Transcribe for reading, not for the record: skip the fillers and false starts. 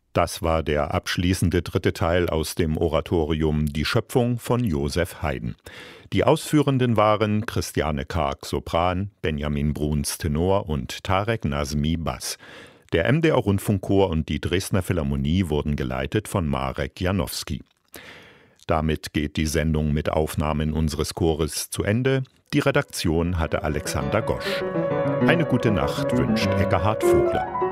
Das war der abschließende dritte Teil aus dem Oratorium Die Schöpfung von Joseph Haydn. Die Ausführenden waren Christiane Karg, Sopran, Benjamin Bruns, Tenor und Tarek Nazmi, Bass. Der MDR Rundfunkchor und die Dresdner Philharmonie wurden geleitet von Marek Janowski. Damit geht die Sendung mit Aufnahmen unseres Chores zu Ende. Die Redaktion hatte Alexander Gosch. Eine gute Nacht wünscht Ekkehard Vogler.